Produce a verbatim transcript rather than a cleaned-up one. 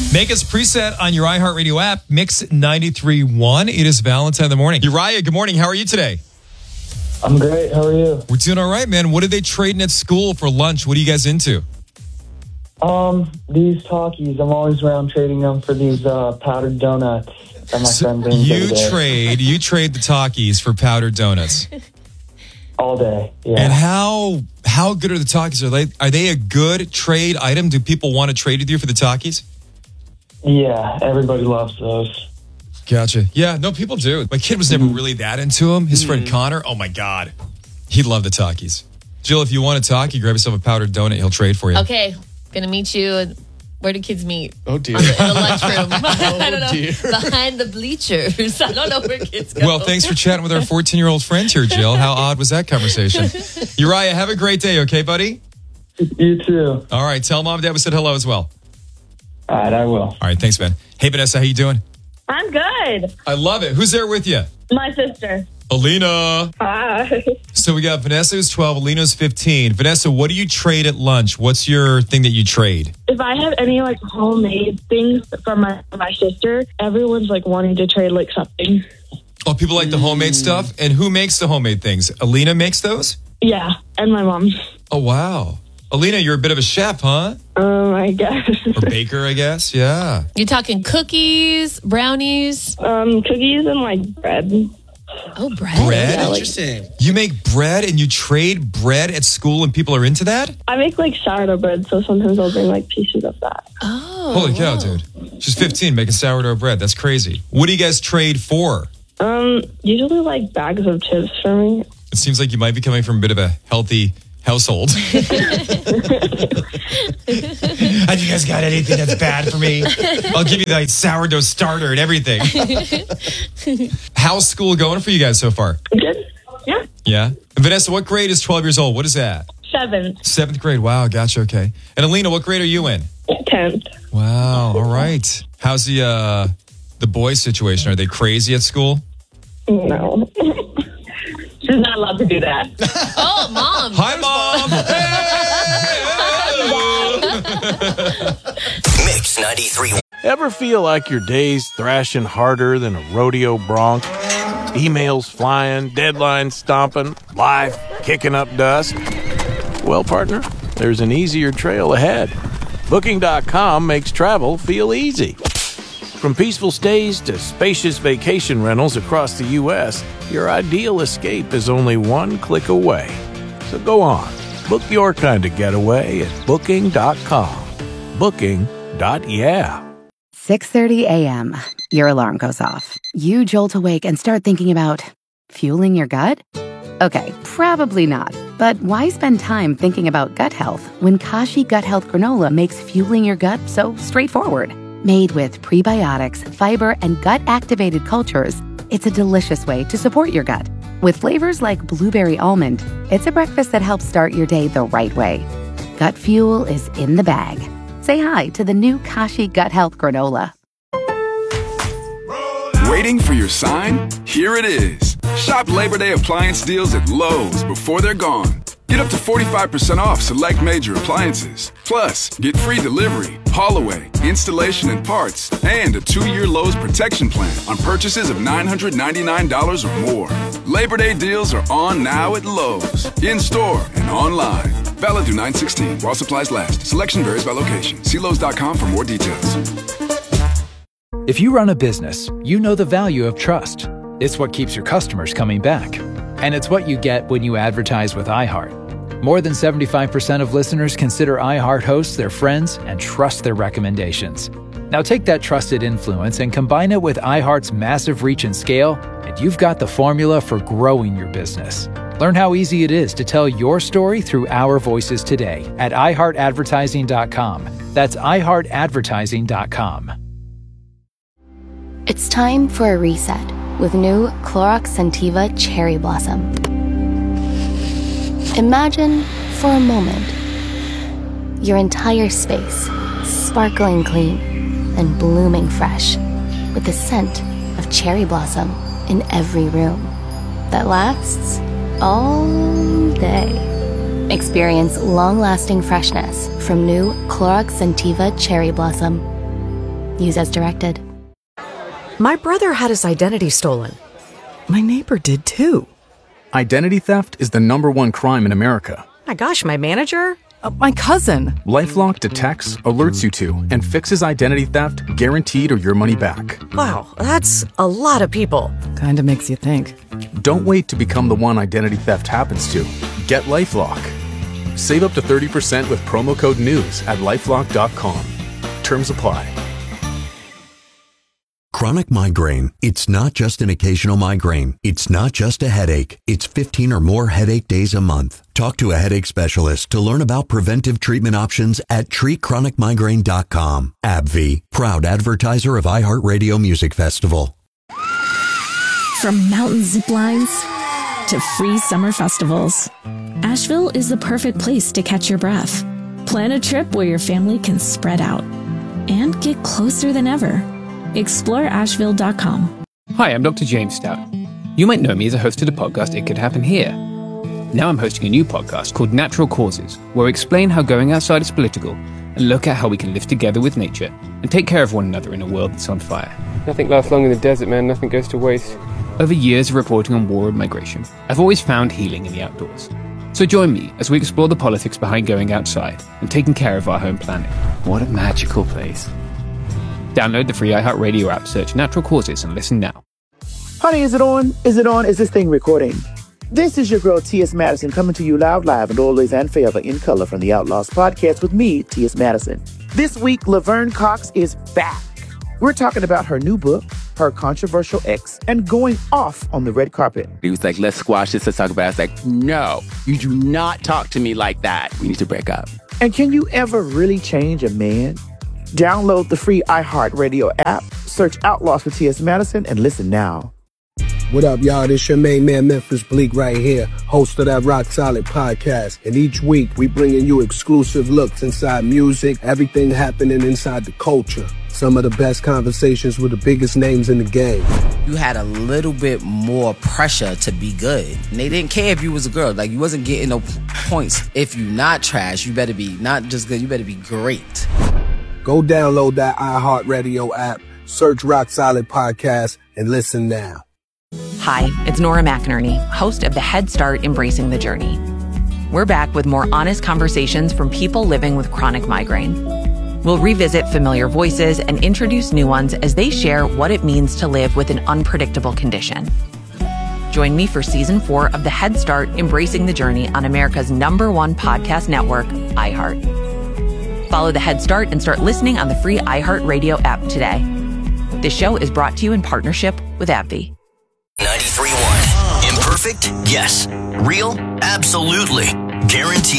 Make us preset on your iHeartRadio app, Mix ninety-three point one. It is Valentine in the morning. Uriah, good morning. How are you today? I'm great. How are you? We're doing all right, man. What are they trading at school for lunch? What are you guys into? Um, these Takis, I'm always around trading them for these uh, powdered donuts that my So friend brings you every day. trade, you trade the Takis for powdered donuts. All day, yeah. And how how good are the Takis? Are they are they a good trade item? Do people want to trade with you for the Takis? Yeah, everybody loves those. Gotcha. Yeah, no, people do. My kid was never really that into them. His friend Connor, oh my God, he'd love the Takis. Jill, if you want a Taki, grab yourself a powdered donut. He'll trade for you. Okay, gonna meet you. Where do kids meet? Oh, dear. On the, in the lunchroom. I don't know. dear. Behind the bleachers. I don't know where kids go. Well, thanks for chatting with our fourteen-year-old friend here, Jill. How odd was that conversation? Uriah, have a great day, okay, buddy? You too. All right, tell mom and dad we said hello as well. All right, I will. All right, thanks, man. Hey, Vanessa, how you doing? I'm good. I love it. Who's there with you? My sister. Alina. Hi. So we got Vanessa who's twelve, Alina's fifteen. Vanessa, what do you trade at lunch? What's your thing that you trade? If I have any like homemade things from my my sister, everyone's like wanting to trade like something. Oh, people like the homemade stuff? And who makes the homemade things? Alina makes those? Yeah, and my mom. Oh, wow. Alina, you're a bit of a chef, huh? Um, I guess. Or baker, I guess. Yeah. You talking cookies, brownies? um, cookies and like bread. Oh, bread. Bread? Yeah, like, Interesting. You make bread and you trade bread at school and people are into that? I make like sourdough bread, so sometimes I'll bring like pieces of that. Oh. Holy cow, wow. dude. She's fifteen making sourdough bread. That's crazy. What do you guys trade for? Um, usually like bags of chips for me. It seems like you might be coming from a bit of a healthy household. Have you guys got anything that's bad for me? I'll give you the sourdough starter and everything. How's school going for you guys so far? Good. Yeah. Yeah. And Vanessa, what grade is twelve years old? What is that? Seventh. Seventh grade. Wow. Gotcha. Okay. And Alina, what grade are you in? Tenth. Wow. All right. How's the uh, the boys situation? Are they crazy at school? No. She's not allowed to do that. Oh, mom. Hi, Mom. Hey! Mix ninety-three. Ever feel like your day's thrashing harder than a rodeo bronc? Emails flying, deadlines stomping, life kicking up dust? Well, partner, there's an easier trail ahead. Booking dot com makes travel feel easy. From peaceful stays to spacious vacation rentals across the U S, your ideal escape is only one click away. So go on, book your kind of getaway at Booking dot com. Booking. Yeah. six thirty a.m. Your alarm goes off. You jolt awake and start thinking about fueling your gut? Okay, probably not. But why spend time thinking about gut health when Kashi Gut Health Granola makes fueling your gut so straightforward? Made with prebiotics, fiber, and gut-activated cultures, it's a delicious way to support your gut. With flavors like blueberry almond, it's a breakfast that helps start your day the right way. Gut fuel is in the bag. Say hi to the new Kashi Gut Health Granola. Waiting for your sign? Here it is. Shop Labor Day appliance deals at Lowe's before they're gone. Get up to forty-five percent off select major appliances. Plus, get free delivery, haul away, installation and parts, and a two-year Lowe's protection plan on purchases of nine hundred ninety-nine dollars or more. Labor Day deals are on now at Lowe's, in-store and online. Valid through nine sixteen while supplies last. Selection varies by location. See Lowe's dot com for more details. If you run a business, you know the value of trust. It's what keeps your customers coming back. And it's what you get when you advertise with iHeart. More than seventy-five percent of listeners consider iHeart hosts their friends and trust their recommendations. Now take that trusted influence and combine it with iHeart's massive reach and scale, and you've got the formula for growing your business. Learn how easy it is to tell your story through our voices today at i heart advertising dot com. That's i heart advertising dot com. It's time for a reset with new Clorox Scentiva Cherry Blossom. Imagine, for a moment, your entire space sparkling clean and blooming fresh with the scent of cherry blossom in every room that lasts all day. Experience long-lasting freshness from new Clorox Scentiva Cherry Blossom. Use as directed. My brother had his identity stolen. My neighbor did too. Identity theft is the number one crime in America. My gosh, my manager? Uh, my cousin. LifeLock detects, alerts you to, and fixes identity theft guaranteed or your money back. Wow, that's a lot of people. Kinda makes you think. Don't wait to become the one identity theft happens to. Get LifeLock. Save up to thirty percent with promo code NEWS at lifelock dot com. Terms apply. Chronic migraine. It's not just an occasional migraine. It's not just a headache. It's fifteen or more headache days a month. Talk to a headache specialist to learn about preventive treatment options at treat chronic migraine dot com. AbbVie, proud advertiser of iHeartRadio Music Festival. From mountain zip lines to free summer festivals, Asheville is the perfect place to catch your breath. Plan a trip where your family can spread out and get closer than ever. explore asheville dot com. Hi, I'm Doctor James Stout. You might know me as a host of the podcast It Could Happen Here. Now I'm hosting a new podcast called Natural Causes, where we explain how going outside is political and look at how we can live together with nature and take care of one another in a world that's on fire. Nothing lasts long in the desert, man. Nothing goes to waste. Over years of reporting on war and migration, I've always found healing in the outdoors. So join me as we explore the politics behind going outside and taking care of our home planet. What a magical place. Download the free iHeartRadio app, search Natural Causes, and listen now. Honey, is it on? Is it on? Is this thing recording? This is your girl, T S. Madison, coming to you loud, live, and always and forever in color from the Outlaws podcast with me, T S. Madison. This week, Laverne Cox is back. We're talking about her new book, her controversial ex, and going off on the red carpet. He was like, let's squash this, let's talk about it. I was like, no, you do not talk to me like that. We need to break up. And can you ever really change a man? Download the free iHeartRadio app, search Outlaws for T S. Madison, and listen now. What up, y'all? This your main man, Memphis Bleak, right here, host of that Rock Solid podcast. And each week, we bringing you exclusive looks inside music, everything happening inside the culture. Some of the best conversations with the biggest names in the game. You had a little bit more pressure to be good. And they didn't care if you was a girl. Like, you wasn't getting no points. If you not trash, you better be not just good, you better be great. Go download that iHeartRadio app, search Rock Solid Podcast, and listen now. Hi, it's Nora McInerney, host of the Head Start Embracing the Journey. We're back with more honest conversations from people living with chronic migraine. We'll revisit familiar voices and introduce new ones as they share what it means to live with an unpredictable condition. Join me for season four of the Head Start Embracing the Journey on America's number one podcast network, iHeart. Follow the Head Start and start listening on the free iHeartRadio app today. This show is brought to you in partnership with AbbVie. ninety-three point one. Imperfect? Yes. Real? Absolutely. Guaranteed.